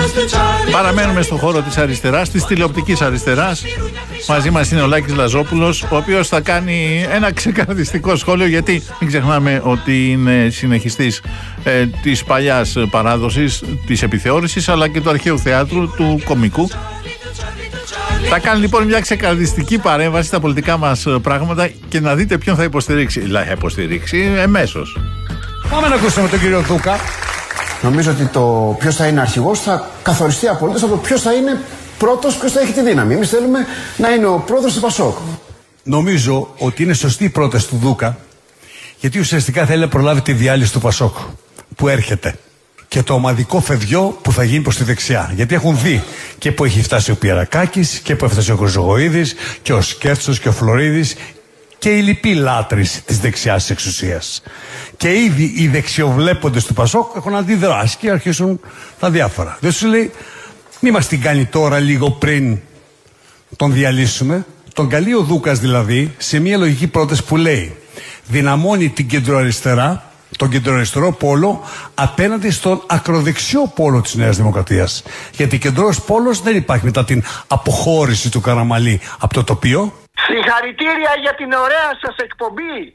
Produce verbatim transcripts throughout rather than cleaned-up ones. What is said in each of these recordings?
Παραμένουμε στον χώρο της αριστεράς, της τηλεοπτικής αριστεράς. Μαζί μας είναι ο Λάκης Λαζόπουλος, ο οποίος θα κάνει ένα ξεκαρδιστικό σχόλιο, γιατί μην ξεχνάμε ότι είναι συνεχιστής ε, της παλιάς παράδοσης της επιθεώρησης, αλλά και του αρχαίου θεάτρου, του κωμικού. Θα κάνει λοιπόν μια ξεκαρδιστική παρέμβαση στα πολιτικά μας πράγματα και να δείτε ποιον θα υποστηρίξει. Δηλαδή θα υποστηρίξει εμέσως. Πάμε να ακούσουμε τον κύριο Δούκα. Νομίζω ότι το ποιος θα είναι αρχηγός θα καθοριστεί απολύτως από το ποιος θα είναι πρώτος, ποιος θα έχει τη δύναμη. Εμείς θέλουμε να είναι ο πρόεδρος του Πασόκ. Νομίζω ότι είναι σωστή η πρόταση του Δούκα, γιατί ουσιαστικά θέλει να προλάβει τη διάλυση του Πασόκ που έρχεται και το ομαδικό φευγιό που θα γίνει προς τη δεξιά. Γιατί έχουν δει και που έχει φτάσει ο Πιερακάκης και που έφτασε ο Χρυσογοΐδης και ο Σκέρτσος και ο Φλωρίδης και οι λοιποί λάτρεις της δεξιάς εξουσίας. Και ήδη οι δεξιοβλέποντες του Πασόκ έχουν αντιδράσει και αρχίσουν τα διάφορα. Δεν σου λέει, μη μας την κάνει τώρα λίγο πριν τον διαλύσουμε. Τον καλεί ο Δούκας δηλαδή σε μια λογική πρόταση που λέει, δυναμώνει την κεντροαριστερά, τον κεντροαριστερό πόλο απέναντι στον ακροδεξιό πόλο της Νέας Δημοκρατίας. Γιατί κεντρός πόλος δεν υπάρχει μετά την αποχώρηση του Καραμαλή από το τοπίο. Συγχαρητήρια για την ωραία σας εκπομπή.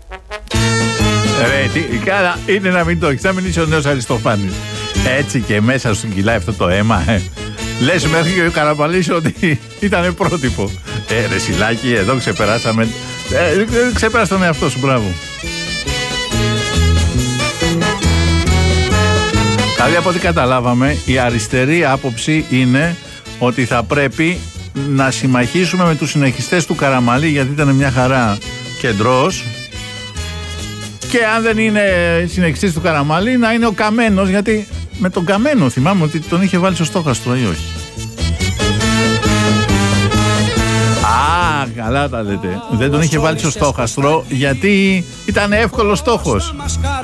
Ρε, τι, καλά, είναι να μην το έχεις, να μην είσαι ο νέος Αριστοφάνης. Έτσι και μέσα σου κυλάει αυτό το αίμα, ε. Λες μέχρι και ο Καραμαλής ότι ήταν πρότυπο. Ε, ρε Σιλάκη, εδώ ξεπεράσαμε. Ε, ξεπέρασε τον εαυτό σου, μπράβο. Δηλαδή από ό,τι καταλάβαμε, η αριστερή άποψη είναι ότι θα πρέπει να συμμαχίσουμε με τους συνεχιστές του Καραμαλή, γιατί ήταν μια χαρά κεντρός, και αν δεν είναι συνεχιστής του Καραμαλή να είναι ο Καμένος, γιατί με τον Καμένο θυμάμαι ότι τον είχε βάλει στο στόχαστρο ή όχι. Α, καλά τα λέτε. Δεν τον είχε βάλει στο στόχαστρο γιατί ήταν εύκολος στόχος.